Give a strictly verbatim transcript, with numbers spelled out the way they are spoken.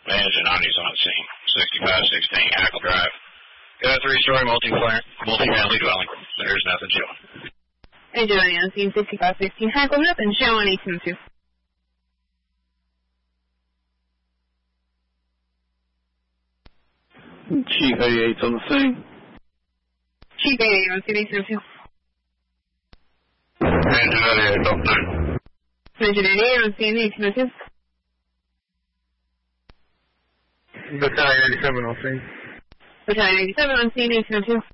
Managing Omni's on scene. sixty-five sixteen Hackle Drive. Got a three-story multi-family dwelling. There's nothing showing. Hey, Johnny, on scene sixty-five sixteen Hackle, nothing showing eighteen two. Chief eighty-eight's on the scene. Chief eighty-eight on scene eighteen two. Engine eighty-eight on scene. Engine eighty-eight on scene eighteen two. Battalion eighty-seven on scene. Battalion eighty-seven on scene eighteen two.